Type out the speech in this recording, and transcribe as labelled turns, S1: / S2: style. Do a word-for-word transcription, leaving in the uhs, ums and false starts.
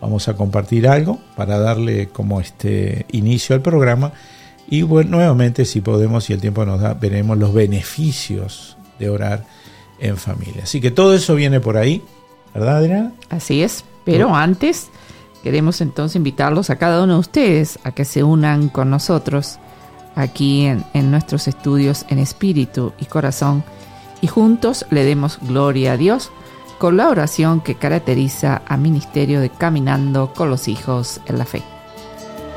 S1: vamos a compartir algo para darle como este inicio al programa. Y bueno, nuevamente, si podemos, si el tiempo nos da, veremos los beneficios de orar en familia. Así que todo eso viene por ahí, ¿verdad, Adriana?
S2: Así es, pero ¿no? Antes queremos entonces invitarlos a cada uno de ustedes a que se unan con nosotros aquí en, en nuestros estudios en espíritu y corazón, y juntos le demos gloria a Dios con la oración que caracteriza a Ministerio de Caminando con los Hijos en la Fe.